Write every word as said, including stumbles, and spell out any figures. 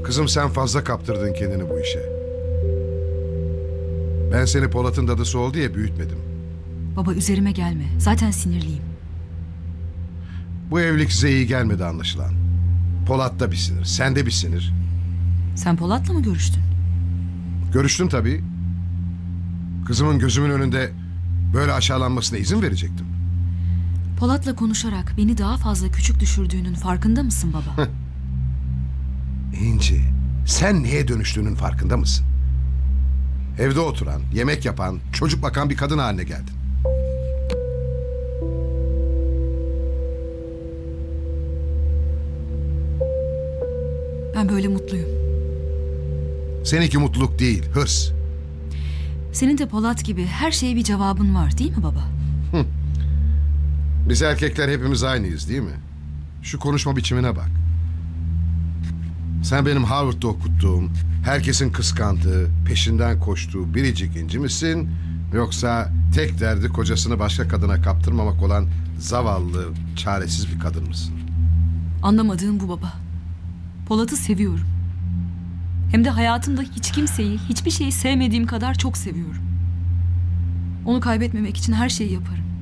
Kızım sen fazla kaptırdın kendini bu işe. Ben seni Polat'ın dadısı ol diye büyütmedim. Baba üzerime gelme. Zaten sinirliyim. Bu evlilik size iyi gelmedi anlaşılan. Polat'ta bir sinir, sende bir sinir. Sen Polat'la mı görüştün? Görüştüm tabii. Kızımın gözümün önünde böyle aşağılanmasına izin verecektim. Polat'la konuşarak beni daha fazla küçük düşürdüğünün farkında mısın baba? İnci, sen neye dönüştüğünün farkında mısın? Evde oturan, yemek yapan, çocuk bakan bir kadın haline geldin. Ben böyle mutluyum. Seninki mutluluk değil, hırs. Senin de Polat gibi her şeye bir cevabın var değil mi baba? Biz erkekler hepimiz aynıyız değil mi? Şu konuşma biçimine bak. Sen benim Harvard'da okuttuğum, herkesin kıskandığı, peşinden koştuğu biricik inci misin? Yoksa tek derdi kocasını başka kadına kaptırmamak olan zavallı, çaresiz bir kadın mısın? Anlamadığım bu baba. Polat'ı seviyorum. Hem de hayatımda hiç kimseyi, hiçbir şeyi sevmediğim kadar çok seviyorum. Onu kaybetmemek için her şeyi yaparım.